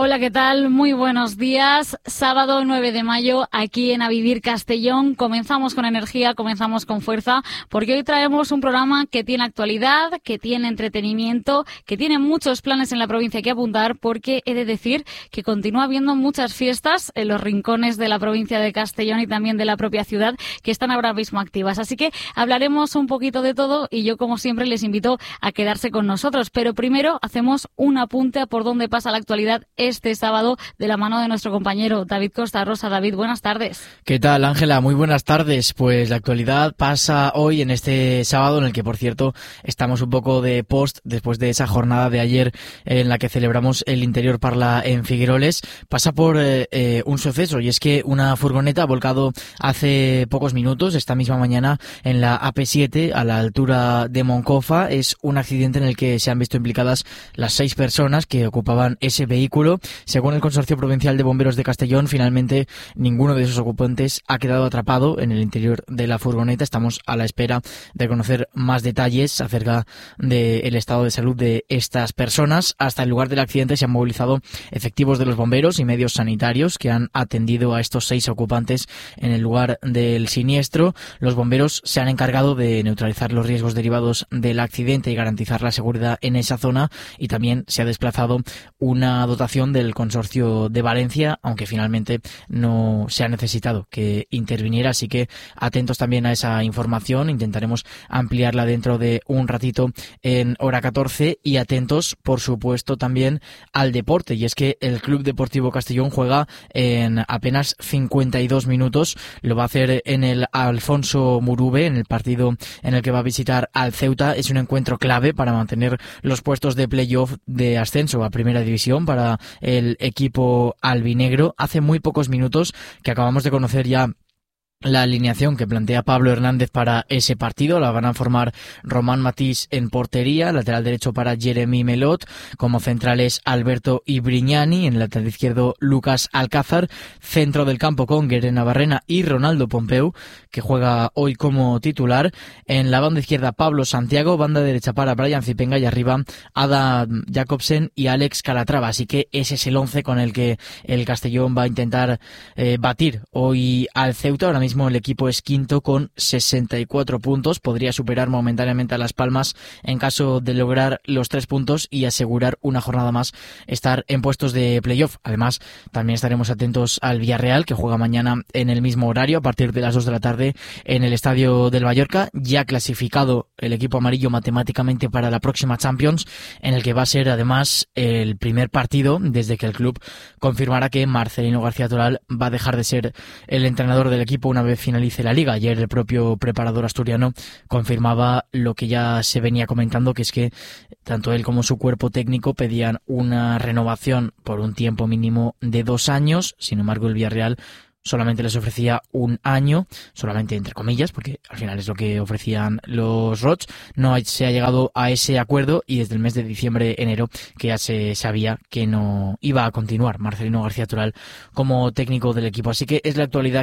Hola, ¿qué tal? Muy buenos días. Sábado 9 de mayo, aquí en A Vivir Castellón. Comenzamos con energía, comenzamos con fuerza, porque hoy traemos un programa que tiene actualidad, que tiene entretenimiento, que tiene muchos planes en la provincia que apuntar, porque he de decir que continúa habiendo muchas fiestas en los rincones de la provincia de Castellón y también de la propia ciudad que están ahora mismo activas. Así que hablaremos un poquito de todo y yo, como siempre, les invito a quedarse con nosotros. Pero primero hacemos un apunte a por dónde pasa la actualidad este sábado de la mano de nuestro compañero David Costa Rosa. David, buenas tardes. ¿Qué tal, Ángela? Muy buenas tardes. Pues la actualidad pasa hoy en este sábado, en el que, por cierto, estamos un poco de post después de esa jornada de ayer en la que celebramos el Interior Parla en Figueroles. Pasa por un suceso, y es que una furgoneta ha volcado hace pocos minutos, esta misma mañana, en la AP7 a la altura de Moncofa. Es un accidente en el que se han visto implicadas las 6 personas que ocupaban ese vehículo. Según el Consorcio Provincial de Bomberos de Castellón, finalmente ninguno de esos ocupantes ha quedado atrapado en el interior de la furgoneta. Estamos a la espera de conocer más detalles acerca del estado de salud de estas personas. Hasta el lugar del accidente se han movilizado efectivos de los bomberos y medios sanitarios que han atendido a estos 6 ocupantes en el lugar del siniestro. Los bomberos se han encargado de neutralizar los riesgos derivados del accidente y garantizar la seguridad en esa zona, y también se ha desplazado una dotación del Consorcio de Valencia, aunque finalmente no se ha necesitado que interviniera, así que atentos también a esa información. Intentaremos ampliarla dentro de un ratito en hora 14, y atentos, por supuesto, también al deporte, y es que el Club Deportivo Castellón juega en apenas 52 minutos. Lo va a hacer en el Alfonso Murube, en el partido en el que va a visitar al Ceuta. Es un encuentro clave para mantener los puestos de playoff de ascenso a Primera División para el equipo albinegro. Hace muy pocos minutos que acabamos de conocer ya la alineación que plantea Pablo Hernández para ese partido. La van a formar Román Matís en portería, lateral derecho para Jeremy Melot, como centrales Alberto Ibriñani, en el lateral izquierdo Lucas Alcázar, centro del campo con Guerena Barrena y Ronaldo Pompeu, que juega hoy como titular. En la banda izquierda Pablo Santiago, banda derecha para Brian Zipenga, y arriba Adam Jacobsen y Alex Calatrava. Así que ese es el 11 con el que el Castellón va a intentar batir hoy al Ceuta. Ahora mismo el equipo es quinto con 64 puntos. Podría superar momentáneamente a Las Palmas en caso de lograr los 3 puntos y asegurar una jornada más estar en puestos de playoff. Además, también estaremos atentos al Villarreal, que juega mañana en el mismo horario, a partir de las 2 de la tarde, en el Estadio del Mallorca. Ya clasificado el equipo amarillo matemáticamente para la próxima Champions, en el que va a ser además el primer partido desde que el club confirmará que Marcelino García Toral va a dejar de ser el entrenador del equipo una vez finalice la liga. Ayer el propio preparador asturiano confirmaba lo que ya se venía comentando, que es que tanto él como su cuerpo técnico pedían una renovación por un tiempo mínimo de 2 años. Sin embargo, el Villarreal solamente les ofrecía 1 año, solamente entre comillas, porque al final es lo que ofrecían los Roig. No se ha llegado a ese acuerdo, y desde el mes de diciembre-enero que ya se sabía que no iba a continuar Marcelino García Toral como técnico del equipo. Así que es la actualidad